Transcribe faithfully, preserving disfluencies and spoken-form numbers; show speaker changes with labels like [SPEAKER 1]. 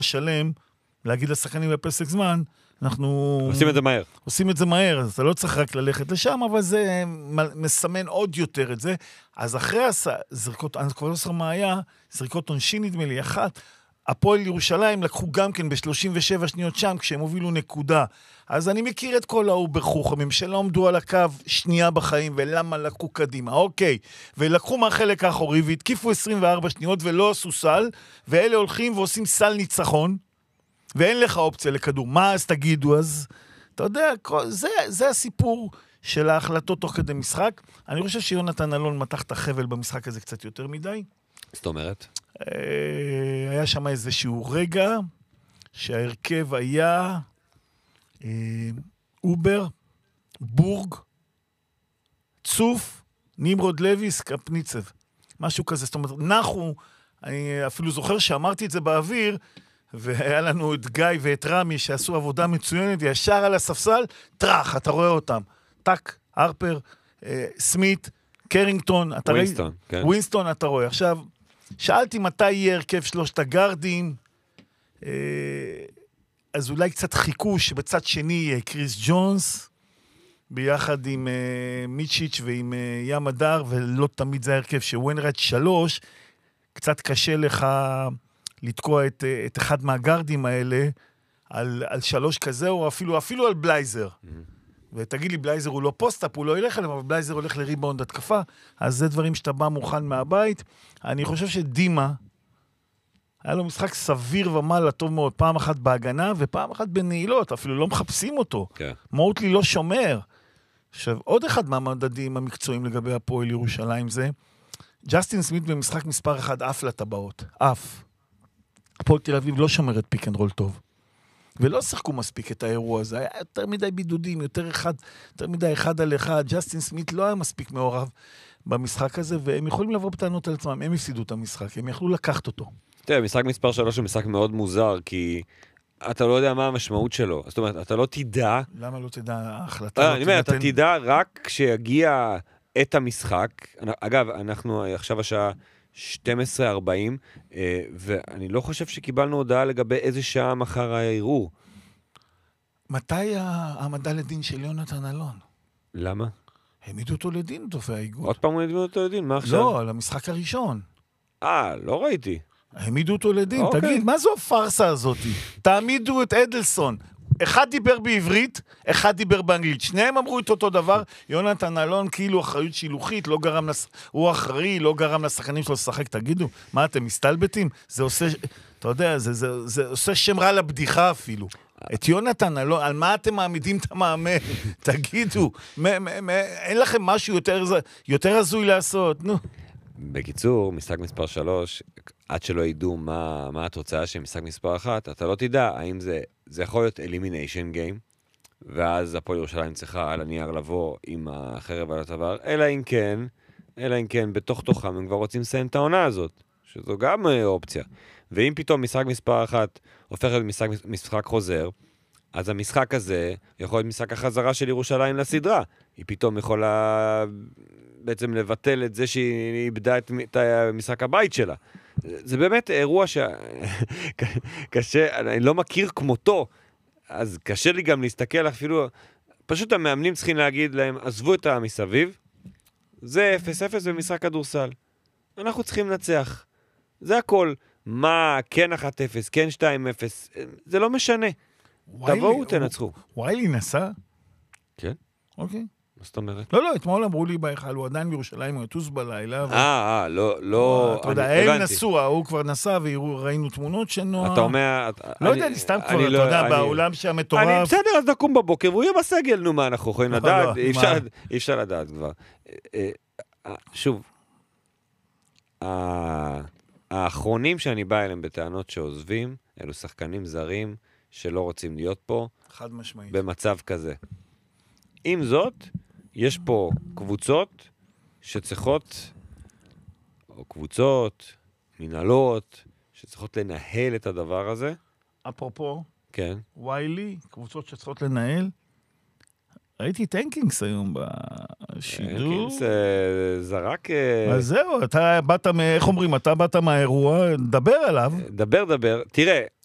[SPEAKER 1] שלם, להגיד לשחקנים בפסק זמן, אנחנו...
[SPEAKER 2] עושים את זה מהר.
[SPEAKER 1] עושים את זה מהר, אז אתה לא צריך רק ללכת לשם, אבל זה מסמן עוד יותר את זה. אז אחרי הזריקות, אני כבר לא זוכר מה היה, זריקות עונשין נדמה לי, אחת, הפועל ירושלים לקחו גם כן ב-שלושים ושבע שניות שם, כשהם הובילו נקודה. אז אני מכיר את כל ההוא בחוכמים, שלא עמדו על הקו שנייה בחיים, ולמה לקחו קדימה, אוקיי. ולקחו מהחלק האחורי, והתקיפו עשרים וארבע שניות, ולא עשו סל, ואלה הולכים ועושים סל ניצחון, ואין לך אופציה לכדור. מה אז תגידו? אז אתה יודע, זה, זה הסיפור של ההחלטות תוך כדי משחק. אני חושב שיונתן אלון מתח את החבל במשחק הזה קצת יותר מדי.
[SPEAKER 2] זאת אומרת?
[SPEAKER 1] היה שם איזשהו רגע שההרכב היה אובר, בורג, צוף, נמרוד לויס, קפניצב. משהו כזה. זאת אומרת, נחו, אני אפילו זוכר שאמרתי את זה באוויר, והיה לנו את גיא ואת רמי שעשו עבודה מצוינת, ישר על הספסל, טרח, אתה רואה אותם. טק, הרפר, אה, סמית, קרינגטון, אתה
[SPEAKER 2] ווינסטון,
[SPEAKER 1] ראי...
[SPEAKER 2] כן.
[SPEAKER 1] ווינסטון, אתה רואה. עכשיו, שאלתי מתי יהיה הרכב שלושת הגרדים, אה, אז אולי קצת חיכו שבצד שני יהיה קריס ג'ונס, ביחד עם אה, מיצ'יץ' ועם אה, ים הדר, ולא תמיד זה הרכב שווינרייט שלוש, קצת קשה לך... לתקוע את, את אחד מהגרדים האלה על, על שלוש כזה, או אפילו, אפילו על בלייזר. Mm-hmm. ותגיד לי, בלייזר הוא לא פוסט-אפ, הוא לא ילך אליהם, אבל בלייזר הולך לריבאונד התקפה, אז זה דברים שאתה בא מוכן מהבית. אני חושב שדימה, היה לו משחק סביר ומעלה טוב מאוד, פעם אחת בהגנה, ופעם אחת בנעילות, אפילו לא מחפשים אותו. Okay. מוטלי לא שומר. עכשיו, עוד אחד מהמדדים המקצועיים לגבי הפועל ירושלים זה, ג'סטין סמית במשחק מספר אחד, אף לטבעות. אף. הפועל תל אביב לא שומרת פיק אנד רול טוב. ולא שחקו מספיק את האירוע הזה. היה יותר מדי בידודים, יותר אחד, יותר מדי אחד על אחד. ג'סטין סמית לא היה מספיק מעורב במשחק הזה, והם יכולים לבוא בטענות על עצמם. הם הפסידו את המשחק, הם יכלו לקחת אותו.
[SPEAKER 2] תראה, משחק מספר שלוש הוא משחק מאוד מוזר, כי אתה לא יודע מה המשמעות שלו. זאת אומרת, אתה לא תדע...
[SPEAKER 1] למה לא תדע? ההחלטה...
[SPEAKER 2] אני אומר, אתה תדע רק כשיגיע את המשחק. אגב, אנחנו עכשיו השעה... שתים עשרה ארבעים, ואני לא חושב שקיבלנו הודעה לגבי איזה שעה מחר הערעור.
[SPEAKER 1] מתי העמדה לדין של יונתן אלון?
[SPEAKER 2] למה?
[SPEAKER 1] העמידו אותו לדין, תופי האיגוד.
[SPEAKER 2] עוד פעם העמידו אותו לדין, מה עכשיו?
[SPEAKER 1] לא, על המשחק הראשון.
[SPEAKER 2] אה, לא ראיתי.
[SPEAKER 1] העמידו אותו לדין, תגיד, מה זו הפרסה הזאת? תעמידו את אדלסון. אחד דיבר בעברית, אחד דיבר באנגלית. שניהם אמרו את אותו דבר. יונתן אלון כאילו אחריות שילוחית, לא גרם לס... הוא אחראי, לא גרם לשחקנים שלו לשחק. תגידו, מה אתם מסתלבטים? זה עושה, אתה יודע, זה, זה, זה עושה שם רע לבדיחה אפילו. את יונתן אלון, על מה אתם מעמידים את המאמן? תגידו, מ- מ- מ- אין לכם משהו יותר, יותר הזוי לעשות? נו.
[SPEAKER 2] בקיצור, משחק מספר שלוש, עד שלא ידעו מה, מה התוצאה של משחק מספר אחת, אתה לא תדע האם זה, זה יכול להיות elimination game, ואז הפועל ירושלים צריכה על הנייר לבוא עם החרב על הצוואר, אלא אם כן, אלא אם כן, בתוך תוכם הם כבר רוצים לסיים את העונה הזאת, שזו גם אופציה. ואם פתאום משחק מספר אחת הופך להיות משחק, משחק חוזר, אז המשחק הזה יכול להיות משחק החזרה של ירושלים לסדרה. היא פתאום יכולה בעצם לבטל את זה שהיא איבדה את, את המשחק הבית שלה. זה באמת אירוע שקשה, אני לא מכיר כמותו, אז קשה לי גם להסתכל אפילו, פשוט המאמנים צריכים להגיד להם, עזבו את המסביב, זה אפס אפס במשחק כדורסל. אנחנו צריכים לנצח. זה הכל. מה, כן אחת אפס, כן שתיים אפס, זה לא משנה. תבואו, תנצחו.
[SPEAKER 1] ויילי נסע?
[SPEAKER 2] כן.
[SPEAKER 1] אוקיי.
[SPEAKER 2] מה זאת אומרת?
[SPEAKER 1] לא, לא, אתמול אמרו לי בהיכל, הוא עדיין בירושלים, הוא יטוס בלילה.
[SPEAKER 2] אה, אה, לא, לא...
[SPEAKER 1] אתה יודע, הם נסעו, הוא כבר נסע, וראינו תמונות שנוע.
[SPEAKER 2] אתה אומר...
[SPEAKER 1] לא יודע, אני סתם כבר, אתה יודע, בעולם שהמטורף...
[SPEAKER 2] אני בסדר, אז נקום בבוקר, והוא יהיה בסגל, נו מה, אנחנו יכולים לדעת, אי אפשר לדעת כבר. שוב, האחרונים שאני בא אליהם בטענות שעוזבים, אלו שחקנים זרים שלא רוצים להיות פה.
[SPEAKER 1] חד משמעית.
[SPEAKER 2] במצב כזה. עם זאת, יש פה קבוצות שצריכות, או קבוצות, מנהלות, שצריכות לנהל את הדבר הזה.
[SPEAKER 1] אפרופו,
[SPEAKER 2] כן.
[SPEAKER 1] ויילי, קבוצות שצריכות לנהל. ראיתי את הנקינגס היום בשידור.
[SPEAKER 2] הנקינגס זרק...
[SPEAKER 1] אז זהו, אתה באת, איך אומרים, אתה באת מהאירוע, דבר עליו.
[SPEAKER 2] דבר, דבר. תראה,